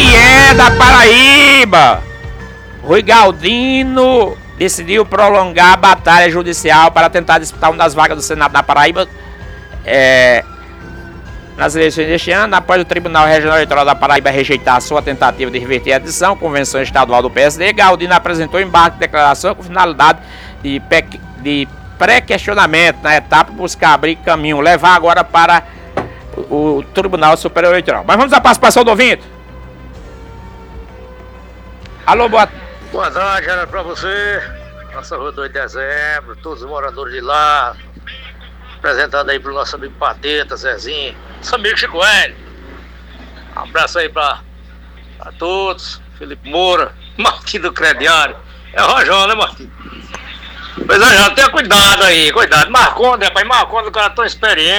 TRE da Paraíba. Rui Galdino decidiu prolongar a batalha judicial para tentar disputar uma das vagas do Senado da Paraíba nas eleições deste ano. Após o Tribunal Regional Eleitoral da Paraíba rejeitar a sua tentativa de reverter a decisão, Convenção Estadual do PSD, Galdino apresentou embarque de declaração com finalidade de pré-questionamento na etapa, buscar abrir caminho, levar agora para o Tribunal Superior Eleitoral. Mas vamos à participação do ouvinte. Alô, boa tarde, era pra você, nossa rua 2 de dezembro, todos os moradores de lá, apresentando aí pro nosso amigo Pateta, Zezinho, nosso amigo Chico Hélio. Um abraço aí pra todos, Felipe Moura, Marquinhos do Crediário, é o Rojão, né, Marquinhos? Pois é, já tenha cuidado aí, cuidado, Marconde, rapaz, Marconde, o cara tão experiente.